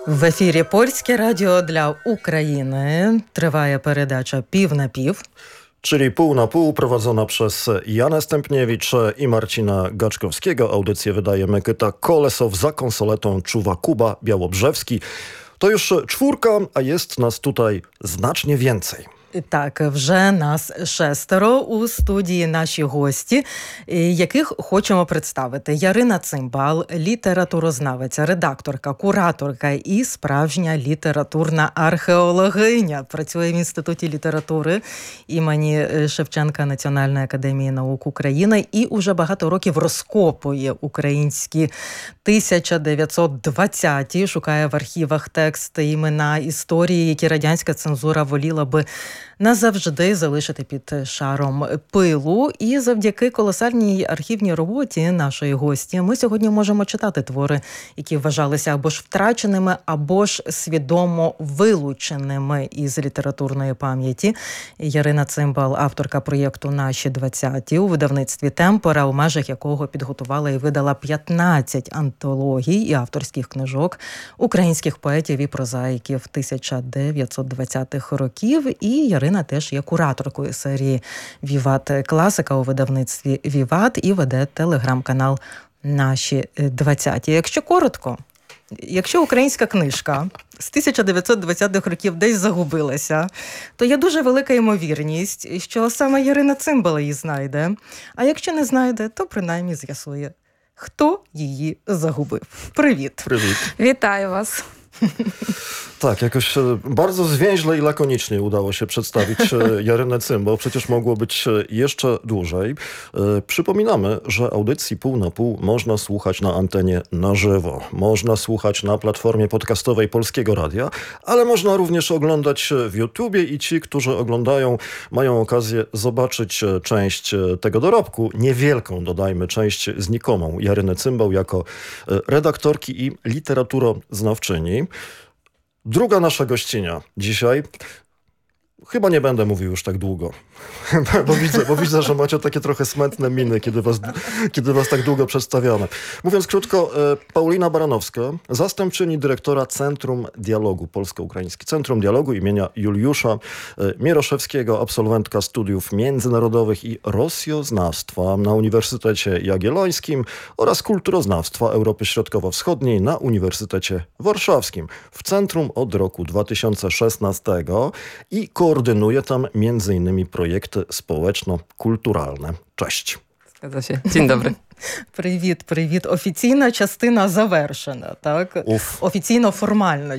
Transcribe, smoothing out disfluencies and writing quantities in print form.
В ефірі Польське радіо для України. Триває передача «Пів на пів». Czyli pół na pół, prowadzona przez Janę Stępniewicz i Marcina Gaczkowskiego. Audycję wydaje Mykyta Kolesow, za konsoletą czuwa Kuba Białobrzewski. To już czwórka, a jest nas tutaj znacznie więcej. Так, вже нас 6 у студії наші гості, яких хочемо представити. Ярина Цимбал, літературознавиця, редакторка, кураторка і справжня літературна археологиня. Працює в Інституті літератури імені Шевченка Національної академії наук України і уже багато років розкопує українські 1920-ті, шукає в архівах тексти, імена, історії, які радянська цензура воліла би назавжди залишити під шаром пилу. І завдяки колосальній архівній роботі нашої гості ми сьогодні можемо читати твори, які вважалися або ж втраченими, або ж свідомо вилученими із літературної пам'яті. Ярина Цимбал, авторка проєкту «Наші 20-ті» у видавництві «Темпора», у межах якого підготувала і видала 15 антологій і авторських книжок українських поетів і прозаїків 1920-х років. І Ярина теж є кураторкою серії «Віват Класика» у видавництві «Віват» і веде телеграм-канал «Наші 20-ті». Якщо коротко, якщо українська книжка з 1920-х років десь загубилася, то є дуже велика ймовірність, що саме Ярина Цимбал її знайде. А якщо не знайде, то принаймні з'ясує, хто її загубив. Привіт. Привіт. Witaję was. Tak, jakoś bardzo zwięźle i lakonicznie udało się przedstawić Jarynę Cymbał. Przecież mogło być jeszcze dłużej. Przypominamy, że audycji Pół na Pół można słuchać na antenie na żywo. Można słuchać na platformie podcastowej Polskiego Radia, ale można również oglądać w YouTubie i ci, którzy oglądają, mają okazję zobaczyć część tego dorobku, niewielką, dodajmy, część znikomą Jaryny Cymbał jako redaktorki i literaturoznawczyni. Druga nasza gościnia dzisiaj. Chyba nie będę mówił już tak długo, bo widzę, że macie takie trochę smętne miny, kiedy was tak długo przedstawiamy. Mówiąc krótko, Paulina Baranowska, zastępczyni dyrektora Centrum Dialogu, Polsko-Ukraiński Centrum Dialogu imienia Juliusza Mieroszewskiego, absolwentka studiów międzynarodowych i rosjoznawstwa na Uniwersytecie Jagiellońskim oraz kulturoznawstwa Europy Środkowo-Wschodniej na Uniwersytecie Warszawskim. W centrum od roku 2016 i koordynuje tam m.in. projekty społeczno-kulturalne. Cześć. Zgadza się. Dzień dobry. Привіт. Офіційна частина завершена, так? Офіційно-формальна